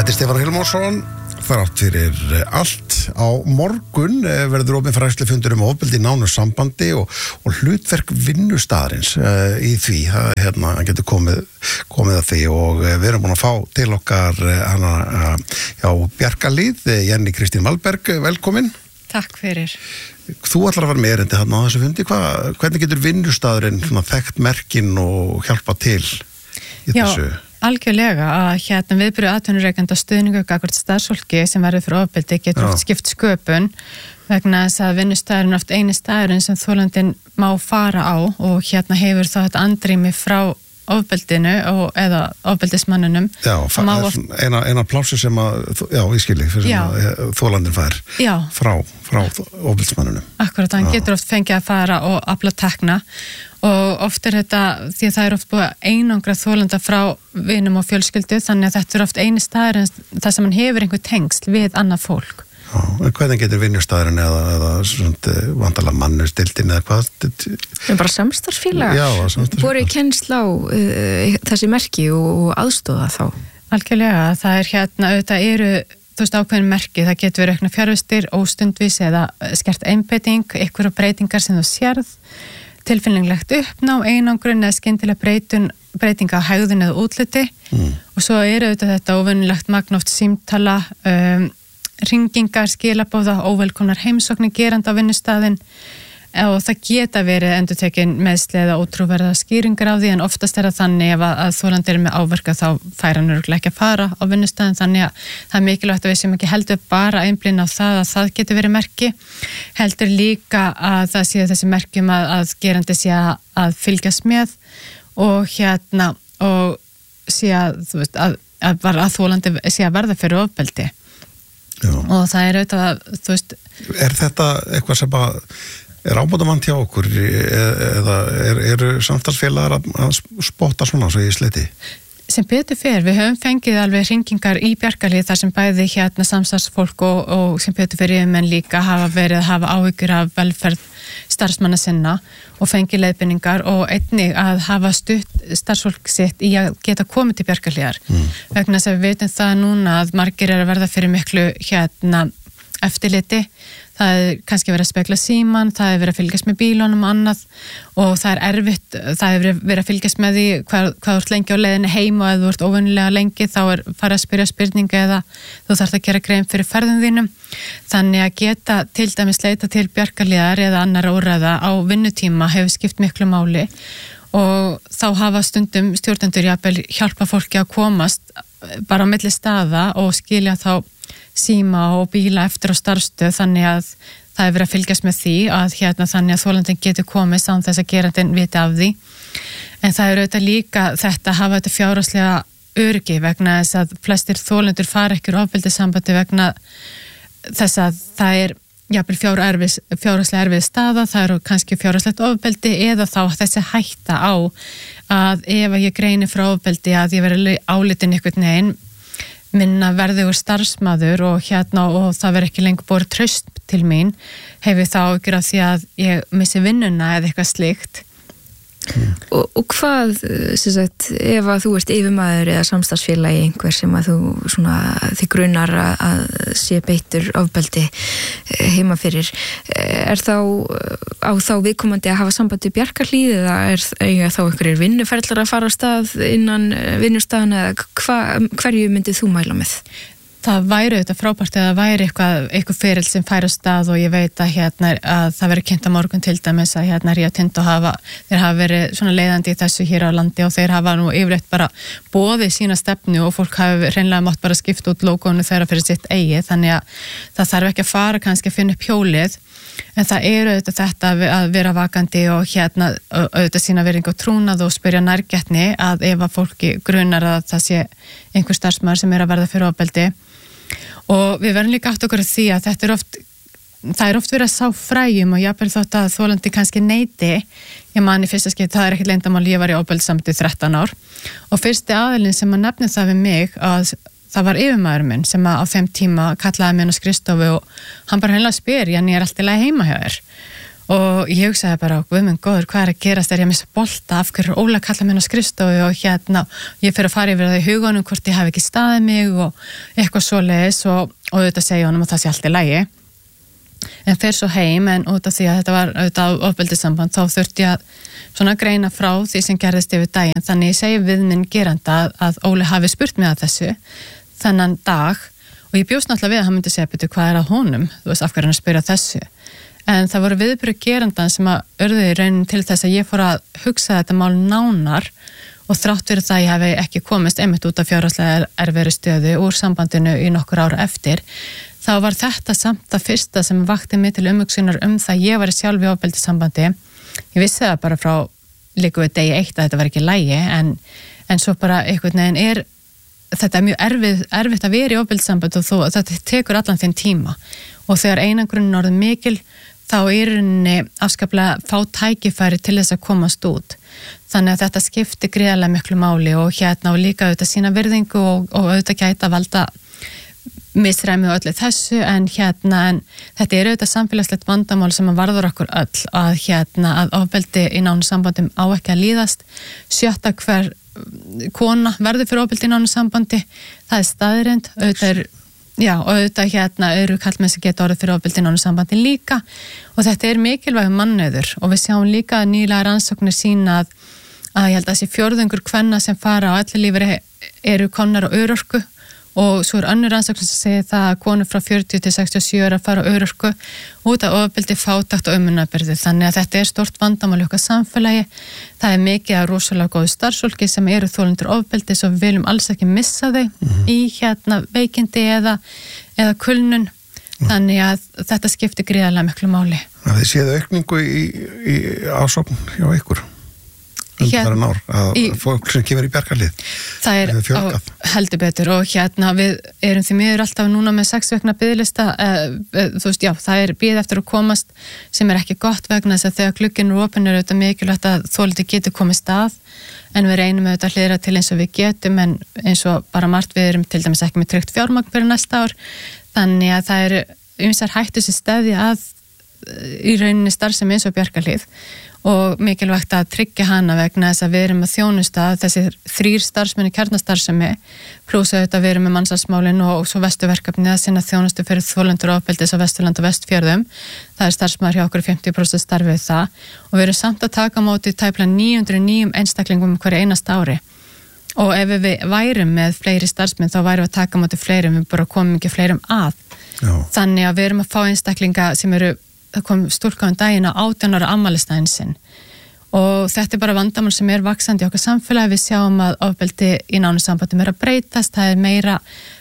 Þetta Stefán Hilmarsson, þrátt fyrir allt. Á morgun verður opinn fræðslufundur ofbeldi í nánu sambandi og hlutverk vinnustaðarins í því. Hann getur komið að því og við erum búin að fá til okkar Bjarkarhlíð, Jenny Kristín Valberg, velkomin. Takk fyrir. Þú ætlar að vera með erindi þarna á þessu fundi. Hvernig getur vinnustaðurinn þekkt merkin og hjálpa til í þessu? Já, algjörlega að viðbrögð atvinnurekenda stuðningu gagnvart starfsfólki sem verður fyrir ofbeldi getur oft skipt sköpun vegna þess að vinnustaðurinn oft eini staðurinn sem þolandinn má fara á og hefur þá þetta andrými frá ofbeldinu eða ofbeldismannunum. Já, eina plási sem ég skilji fyrir þolandinn fær frá ofbeldismannunum. Akkurat, hann getur oft fengið að fara og afla tekna og oft þetta, því að það oft búið að einangra þolanda frá vinum og fjölskyldu, þannig að þetta oft eini staðurinn þar sem hann hefur einhver tengsl við annað fólk. Já, en hvernig getur vinnustaðurinn eða vandalega mannustildin eða hvað? Það bara samstarfsfélag. Já, samstarfsfélag. Voru kennsl á þessi merki og aðstoða þá? Algjörlega, það auðvitað eru ákveðin merki, það getur verið aukna fjarvistir, óstundvís eða skert einbeiting, einhverja breytingar sem þú sérð, tilfinnilegt uppná, einangrun eða skyndilega breytinga á hegðun eða útliti og svo eru auðvitað þetta óvenjulegt magnoft símtala, hringingar, skilabóða, óvelkomnar heimsóknir gerandi á vinnustaðinn og það geta verið endurtekin meiðsli eða ótrúverða skýringar á því en oftast það þannig ef að þolandi er með áverka þá fær hann örugglega ekki að fara á vinnustaðinn þannig að það er mikilvægt að við sem ekki heldur bara einblína á það að það getur verið merki heldur líka að það sé þessi merkjum að gerandi sé að fylgjast með og og sé að þolandi sé að verða fyrir ofbeldi. Já. Og það er auðvitað Er þetta eitthvað sem er ábótamann hjá okkur eða eru samstarfsfélagar að spotta svona svo í sliti? Sem betur fer, við höfum fengið alveg hringingar í Bjarkarhlíð þar sem bæði samstarfsfólk og sem betur fer yfirmenn líka hafa áhyggjur af velferð starfsmanna sinna og fengið leiðbeiningar og einnig að hafa stutt starfsfólk sitt í að geta komið til Bjarkarhlíðar vegna þess að við veitum það núna að margir eru að verða fyrir miklu eftirliti. Það er kannski verið að spekla síman, það er verið að fylgjast með bílunum og annað og það er erfitt, það er verið að fylgjast með því hvað þú ert lengi á leiðinni heim og ef þú ert óvenjulega lengi þá er farið að spyrja spurningu eða þú þarft að gera grein fyrir ferðum þínum. Þannig að geta til dæmis leita til Bjarkarhlíðar eða annarra úrræða á vinnutíma hefur skipt miklu máli og þá hafa stundum stjórnendur jafnvel hjálpa fólki að komast bara á milli staða og skilja þá síma og bíla eftir á starfsstöð þannig að það er verið að fylgjast með því að þannig að þolandinn getur komist án þess að gerandinn viti af því en það er auðvitað líka þetta að hafa þetta fjárhagslega öryggi vegna þess að flestir þolendur fara ekki úr ofbeldissambandi vegna þess að það er jafnvel fjárhagslega erfið staða, það eru kannski fjárhagslegt ofbeldi eða þá þessi hætta á að ef ég greini frá ofbeldi að ég veri álitin einhvern veginn minna verðugur starfsmaður og það verður ekki lengur borið traust til mín, hefur þá áhyggjur af því að ég missi vinnuna eða eitthvað slíkt. Og hvað, sem sagt, ef að þú ert yfirmaður eða samstarfsfélagi einhver sem að þú þig grunar að sé beittur ofbeldi heima fyrir, er þá viðkomandi að hafa samband við Bjarkarhlíð eða er þá einhverjir vinnuferðlar að fara á stað innan vinnustaðana eða hverju myndið þú mæla með? Það væri auðvitað frábært eða væri eitthvað ferill sem fær á stað og ég veit að að það verið kynnt á morgun til dæmis að Rio Tinto þeir hafa verið svona leiðandi í þessu hér á landi og þeir hafa nú yfirleitt bara boðið sína stefnu og fólk hafi hreinlega mátt bara skipta út lógónu þeirra fyrir sitt eigið þannig að það þarf ekki að fara kannski að finna upp hjólið en það auðvitað þetta að vera vakandi og auðvitað sína veringu og trúnað og spyrja nærgætni að ef að fólki grunar að það sé einhver starfsmaður sem er að verða fyrir ofbeldi og við verðum líka átt okkur því að það er oft verið að sá fræjum og jafnvel þótt að þolandi kannski neiti ég man í fyrsta skipti, það er ekkert leyndarmál ég var í ofbeldissambandi 13 ár og fyrsti aðilinn sem að nefni það við mig að það var yfirmaður minn sem að á þeim tíma kallaði mig inn á skrifstofu og hann bara hreinlega spyr, ég er alltaf heima hjá þér og ég hugsaði bara, guð minn góður, hvað að gerast þegar ég missa bolta, af hverju Óla kalla mér á skrifstofu og ég fer að fara yfir það í hugunum hvort ég hafi ekki staðið mig og eitthvað svoleiðis og auðvitað segja honum að það sé allt í lagi en fer svo heim en út af því að þetta var auðvitað ofbeldissamband þá þurfti ég að svona greina frá því sem gerðist yfir daginn þannig ég segi við minn geranda að Óli hafi spurt mig að þessu þennan dag og ég bjóst náttúrulega við að hann myndi segja betur hvað af honum, þú veist af hverju hann spyrja þessu en það voru viðbrögð gerandan sem að urðu í raunin til þess að ég fór að hugsa þetta mál nánar og þrátt fyrir það ég hef ekki komist einmitt út af fjárhagslega erfiðri stöðu úr sambandinu í nokkur ára eftir þá var þetta samt það fyrsta sem vakti mig til umhugsunar það ég var sjálf í ofbeldissambandi ég vissi það bara frá líka við degi eitt að þetta var ekki í lagi en svo bara einhvern veginn þetta mjög erfitt að vera í ofbeldissambandi og þetta tekur allan þinn tíma og þegar einangrunin orðið mikil þá henni afskaplega fá tækifæri til þess að komast út. Þannig að þetta skipti gríðarlega miklu máli og og líka auðvitað sína virðingu og auðvitað gæta valda misræmi og öllu þessu en þetta auðvitað samfélagslegt vandamál sem að varður okkur öll að ofbeldi í nánu sambandum á ekki að líðast 7. hver kona verður fyrir ofbeldi í nánu sambandi það staðreynd, auðvitað eru kallmenn sem geta orðið fyrir ofbeldi í nánu sambandi líka og þetta mikilvæg mannauður og við sjáum líka nýlega rannsóknir sína að ég held að þessi 4 kvenna sem fara á ellilífeyri eru komnar á örorku og svo önnur rannsóknir sem segir það að konur frá 40 til 67 að fara á örorku út af ofbeldi, fátækt og umönnunarbyrði þannig að þetta stort vandamál í okkar samfélagi það mikið af rosalega góðu starfsfólki sem eru þolendur ofbeldi svo við viljum alls ekki missa þau í veikindi eða kulnun þannig að þetta skiptir gríðarlega miklu máli. Þið séðu aukningu í ásókn hjá ykkur undanfarin ár að fólk sem kemur í bjargarlið það heldur betur og við erum því miður alltaf núna með 6 vikna biðlista það bíð eftir að komast sem ekki gott vegna þess að þegar glugginn er opinn auðvitað mikilvægt að þolandi getur komist að en við reynum auðvitað að hlýðra til eins og við getum en eins og bara margt við erum til dæmis ekki með tryggt fjármagn fyrir næsta ár þannig að það eru ýmsar hættur sem steðja að í rauninni starfsemi eins og bjargarlið og mikilvægt að tryggja hana vegna þess að við erum að þjónusta þessir 3 starfsmenn í kjarnastarfsemi pluss auðvitað við erum með mansalsmálin og svo vestuverkefni að sinna þjónustu fyrir þolendur ofbeldis á Vesturlandi og Vestfjörðum það starfsmaður hjá okkur 50% starfið það og við erum samt að taka á móti tæplega 909 einstaklingum hverju einasta ári og ef við værum með fleiri starfsmenn þá værum við að taka á móti fleirum við bara komum ekki fleirum að þannig að við erum að fá einstaklinga sem það kom stúlka daginn á 18 ára afmælistaginn sinn og þetta bara vandamál sem vaxandi í okkar samfélagi við sjáum að ofbeldi í nánu sambandum að breytast, það meira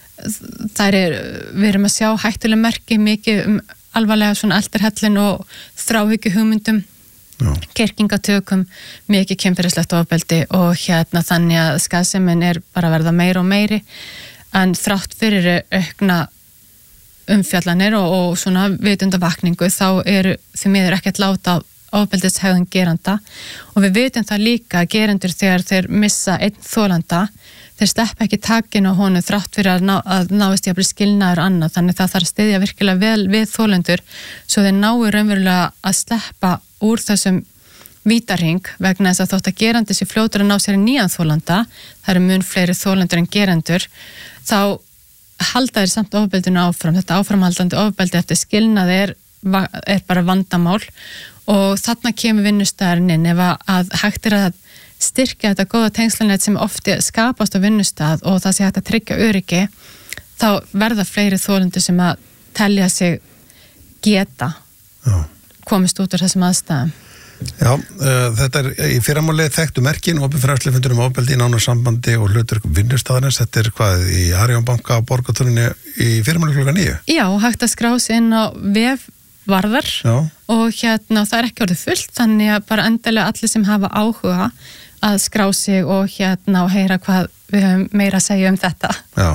við erum að sjá hættuleg merki mikið alvarlega svona eldarhellin og þráhyggju hugmyndum kerkingatökum, mikið kynferðislegt ofbeldi og þannig að skaðsemin bara að verða meira og meiri en þrátt fyrir aukna umfjallanir og svona vitundavakningu þá því miður ekkert láta ofbeldishegðun geranda og við vitum það líka að gerendur þegar þeir missa einn þolanda þeir steppa ekki takinu á honum þrátt fyrir að náist jafnvel skilnaður annað þannig það þarf að styðja virkilega vel við þolendur svo þeir nái raunverulega að sleppa úr þessum vítarhing vegna þess að þótt að gerandi sé fljótur að ná sér nýjan þolanda það eru mun fleiri þolendur en gerendur þá halda þeir samt ofbeldinu áfram þetta áframhaldandi ofbeldi eftir skilnað bara vandamál og þarna kemur vinnustæðurinn inn ef að hægt að styrkja þetta góða tengslanett sem ofti skapast á vinnustæð og það sé hægt að tryggja öryggi þá verða fleiri þolendur sem að telja sig geta komist út úr þessum aðstæðum. Já, þetta í fyrramálið þekktu merkin opið fræðslufundur ofbeldi í nánu sambandi og hlutverk vinnustæðarins þetta hvað í Arion banka á Borgartúni í fyrramálið klukkan 9? Já, hægt að skrá sig inn á vef Varðar og það ekki orðið fullt þannig að bara endilega allir sem hafa áhuga að skrá sig og og heyra hvað við höfum meira að segja þetta. Já,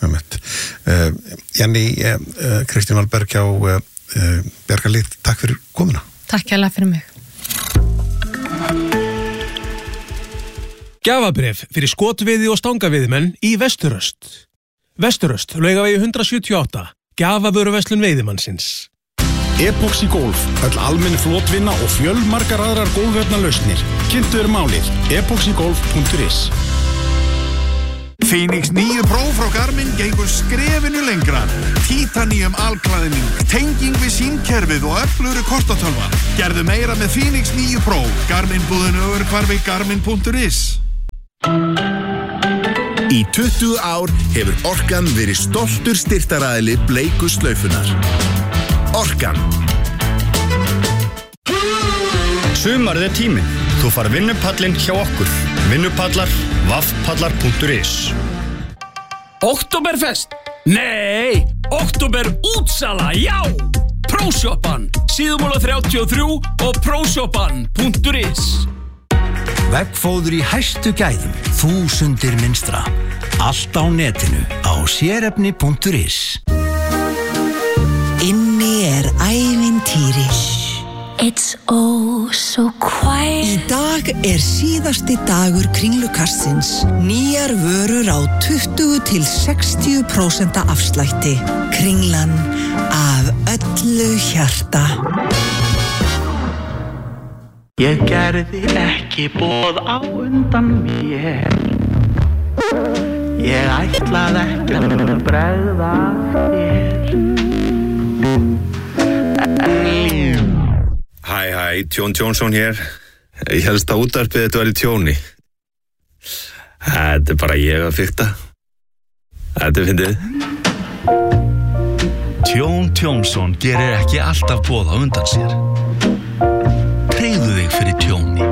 Jenny Kristín Valberg hjá Bjargarlið, takk fyrir komuna. Takk hérlega fyrir mig. Gjafabréf fyrir skotveiði og stangaveiðimenn í Vesturöst. Vesturöst, Laugavegi 178, gjafavöruverslun veiðimannsins. Epoxy Golf, öll almenn flotvinna og fjölmargar aðrar gólfefnalausnir. Kynntu þér málið, epoxygolf.is. Phoenix 9 Pro frá Garmin gengur skrefinu lengra. Titanium alklæðning, tenging við símkerfið og öflugri kortatölva. Gerðu meira með Phoenix 9 Pro. Garmin búðinu Ögurhvarfi garmin.is. Í 20 ár hefur Orkan verið stoltur styrktaraðili bleiku slaufunnar. Orkan. Sumarið tíminn. Þú far vinnupallinn hjá okkur. Vinnupallar, vaffpallar.is. Oktoberfest? Nei, Oktoberútsala, já! Próshoppan, Síðumúla 33 og próshoppan.is. Veggfóður í hæstu gæðum, 1000 mynstra. Allt á netinu á sérefni.is. Inni ævintýri. It's oh so quiet. Í dag síðasti dagur Kringlukastsins. Nýjar vörur á 20-60% afslætti. Kringlan af öllu hjarta. Ég gerði ekki boð á undan mér. Ég ætlaði ekki að bregða þér. Hæ, Tjón Jónsson hér. Ég helst að útvarpið þetta var í tjóni. Þetta bara ég að fikta. Þetta fyndið. Tjón Jónsson gerir ekki alltaf boð á undan sér. Tryggðu þig fyrir tjóni.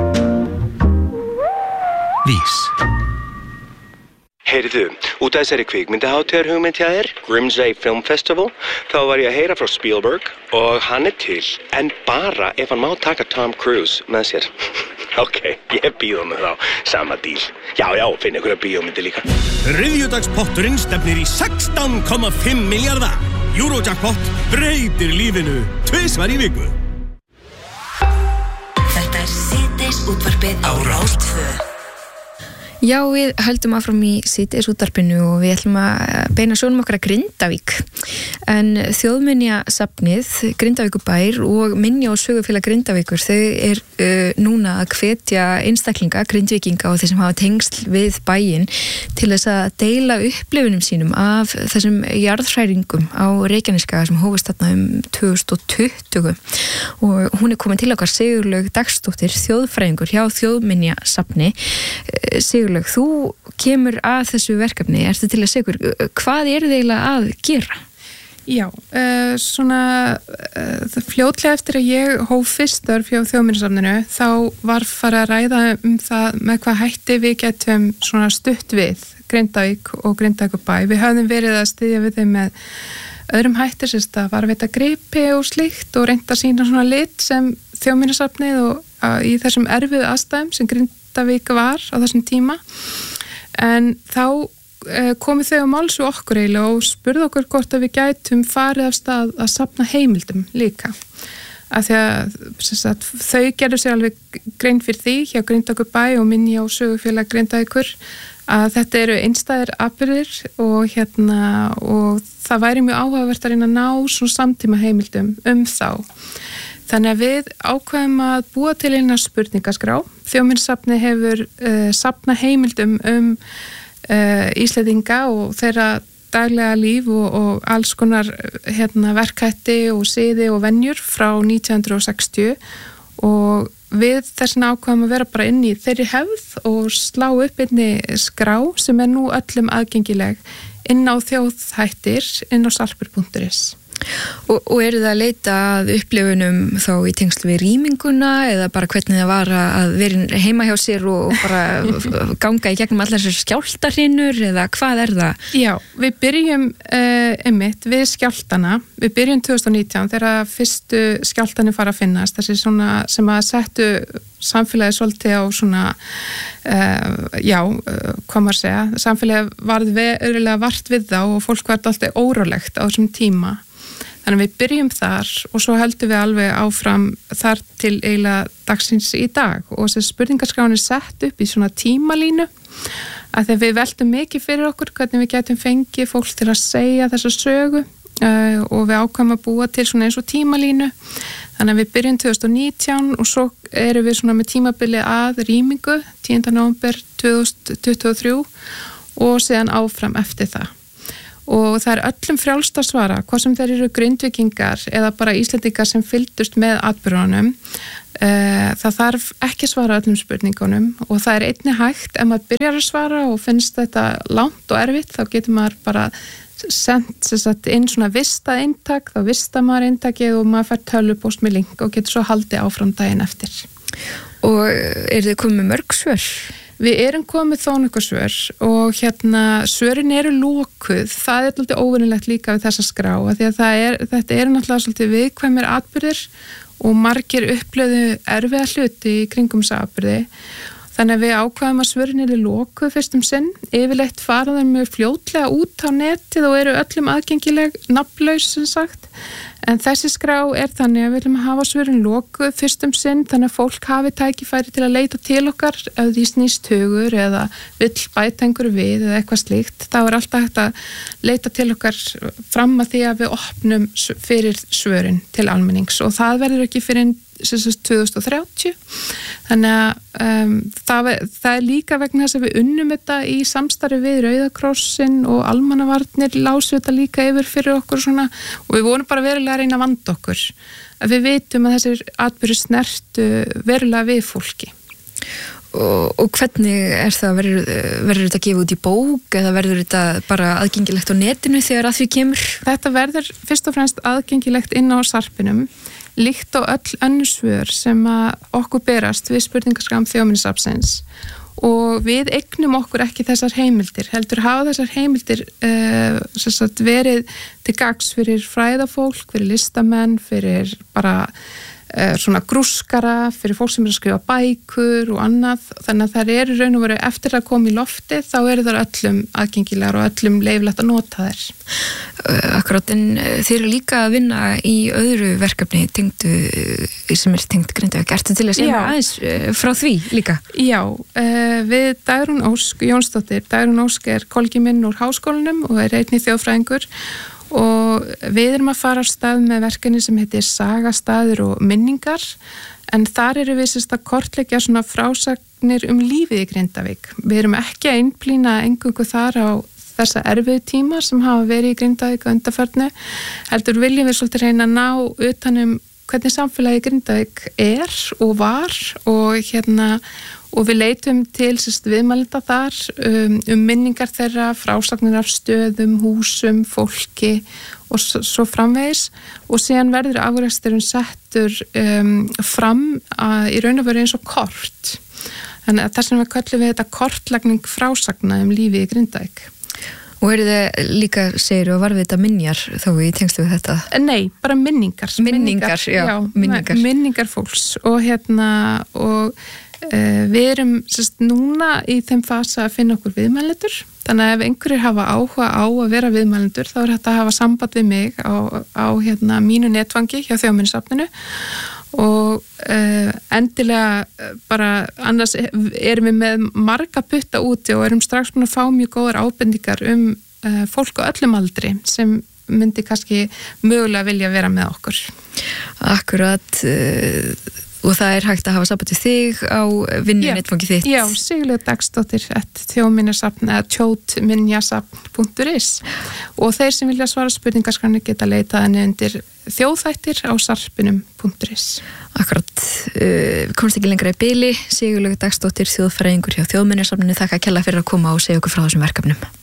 Vís. Heyrðu, út af þessari kvikmyndahátíðar hugmynd hjá þér, Grimsey Film Festival, þá var ég að heyra frá Spielberg og hann til, en bara ef hann má taka Tom Cruise með sér. Ok, ég býð með þá, sama díl. Já, finn ykkur að bíómyndi líka. Þriðjudagspotturinn stefnir í 16,5 milljarða. Eurojackpot breytir lífinu 2 í viku. Þetta síðdeis útvarpið á Rás 2. Já, við höldum áfram í síðdeis útvarpinu og við ætlum að beina sjónum okkar að Grindavík. En Þjóðminjasafnið, Grindavíkurbær og Minja- og sögufélag Grindavíkur, þau núna að hvetja einstaklinga, Grindvíkinga og þeir sem hafa tengsl við bæinn til þess að deila upplifunum sínum af þessum jarðhræringum á Reykjaneskaga sem hófust þarna 2020. Og hún komin til okkar, Sigurlaug Dagsdóttir, þjóðfræðingur hjá Þjóðminjasafni. Sigurlaug, þú kemur að þessu verkefni, ertu til að segja ykkur, hvað þið eiginlega að gera? Já, fljótlega eftir að ég hóf fyrst störf hjá Þjóðminjasafninu, þá var farið að ræða það með hvað hætti við getum stutt við Grindavík og Grindavíkurbæ. Við höfðum verið að styðja við þeim með öðrum hættir, að varðveita gripi og slíkt og reynda að sýna lit sem Þjóðminjasafnið og í þessum erfiðu aðstæðum sem Grindavík var á þessum tíma. En þá komu þau á máls og okkur eiginlega og spurðu okkur hvort að við gætum farið af stað að safna heimildum líka. Af því að þau gerðu sér alveg grein fyrir því hjá Grindavíkurbæ og Minja- og sögufélag Grindavíkur að þetta eru einstæðir atburðir og það væri mjög áhugavert að reyna að ná samtíma heimildum þá. Þannig að við ákveðum að búa til eina spurningaskrá. Þjóðminjasafnið hefur safnað heimildum Íslendinga og þeirra daglega líf og alls konar verkhætti og siði og venjur frá 1960 og við þessna ákveðum að vera bara inn í þeirri hefð og slá upp einni skrá sem nú öllum aðgengileg inn á þjóðhættir inn á salpur.is. Og eru það að leita að upplifunum þá í tengslu við rýminguna eða bara hvernig það var að vera heima hjá sér og bara ganga í gegnum allar þessar skjálftahrinur eða hvað er það? Já, við byrjum einmitt við skjálftana. Við byrjum 2019 þegar fyrstu skjálftanir fara að finnast, þessi sem að settu samfélagið svolítið á hvað maður segja, samfélagið varð örulega vart við þá og fólk var alltaf órólegt á þessum tíma. Þannig að við byrjum þar og svo höldum við alveg áfram þar til eiginlega dagsins í dag og þessi spurningaskráin sett upp í tímalínu að þegar við veltum mikið fyrir okkur hvernig við getum fengið fólk til að segja þessa sögu og við ákvæmum að búa til svona eins og tímalínu. Þannig að við byrjum 2019 og svo erum við svona með tímabili að rýmingu 10. nóvember 2023 og síðan áfram eftir það. Og það öllum frjálst að svara, hvað sem þeir eru Grindvíkingar eða bara Íslendingar sem fylgdust með atburðunum. Það þarf ekki að svara öllum spurningunum og það einnig hægt ef maður byrjar að svara og finnst þetta langt og erfitt, þá getur maður bara sendt inn svona vistað eintak, þá vistar maður eintakið og maður fær tölvupóst með link og getur svo haldið áfram daginn eftir. Og þið komið mörg svör? Við erum komið þó nokkuð svör og svörin eru lokuð. Það alltaf óvenjulegt líka við þessa skrá því að þetta eru náttúrulega svolítið viðkvæmir atburðir og margir upplöðu erfiða hluti í kringum þessa atburði. Þannig að við ákvaðum að svörin eru lokuð fyrst sinn. Yfirleitt fara þeim mjög fljótlega út á netið og eru öllum aðgengileg nafnlaus sem sagt. En þessi skrá þannig að við viljum hafa svörin lokuð fyrst sinn þannig að fólk hafi tækifæri til að leita til okkar ef því snýst hugur eða vill bæta einhverju við eða eitthvað slíkt. Þá alltaf hægt að leita til okkar fram að því að við opnum fyrir svörin til almennings og það verður ekki fyrir 2030. Þannig að það líka vegna þess að við unnum þetta í samstarfi við Rauðakrossin og almannavarnir lásu þetta líka yfir fyrir okkur svona og við vorum bara verulega að reyna að vanda okkur. Að við vitum að þessir atburðir snertu verulega við fólki. Og hvernig það, verður þetta gefið út í bók eða verður þetta bara aðgengilegt á netinu þegar að því kemur? Þetta verður fyrst og fremst aðgengilegt inn á sarpinum, líkt á öll önnur svör sem að okkur berast við spurningaskram Þjóðminjasafnsins og við eignum okkur ekki þessar heimildir, heldur hafa þessar heimildir verið til gagns fyrir fræðafólk, fyrir listamenn, fyrir bara svona grúskara, fyrir fólk sem að skrifa bækur og annað, þannig að það eru raun og veru eftir að koma í loftið, þá eru það öllum aðgengilegar og öllum leifilegt að nota þær. Akkurát, en þið eru líka að vinna í öðru verkefni sem tengt Grindavík. Ertu til að segja aðeins frá því líka? Já, við Dagrún Ósk Jónsdóttir, Dagrún Ósk kolgi minn úr háskólanum og einnig þjóðfræðingur og við erum að fara á stað með verkefni sem heitir Sagastaður og minningar en þar eru við að kortleggja svona frásagnir lífið í Grindavík. Við erum ekki að einblína eingöngu þar á þessa erfiðu tíma sem hafa verið í Grindavík á undanförnu, heldur viljum við svolítið reyna að ná utanum hvernig samfélagi Grindavík og var og við leitum til viðmælenda þar minningar þeirra, frásagnir af stöðum, húsum, fólki og svo framvegis og síðan verður afræksturinn settur fram í raun og veru eins og kort. Þannig að þess vegna köllum við þetta kortlagning frásagna lífið í Grindavík. Og þið líka, segir og varðvita minjar þá í tengslu við þetta? Nei, bara minningar. Minningar fólks og við erum núna í þeim fasa að finna okkur viðmælendur, þannig að ef einhverjir hafa áhuga á að vera viðmælendur þá þetta að hafa samband við mig á mínu netfangi hjá Þjóðminjasafninu og endilega bara annars erum við með marga putta úti og erum strax búin að fá mjög góðar ábendingar fólk á öllum aldri sem myndi kannski mögulega vilja vera með okkur. Akkurat. Og það hægt að hafa samband við þig á vinnunetfangi þitt? Já, Sigurlaug Dagsdóttir @Þjóðminjasafn eða tjótminjasafn.is og þeir sem vilja svara spurningaskránni geta leitað henni undir þjóðþættir á sarpinum.is. Akkurat, komst ekki lengra í bili. Sigurlaug Dagsdóttir, þjóðfræðingur hjá Þjóðminjasafninu, þakka kærlega fyrir að koma og segja okkur frá þessum verkefnum.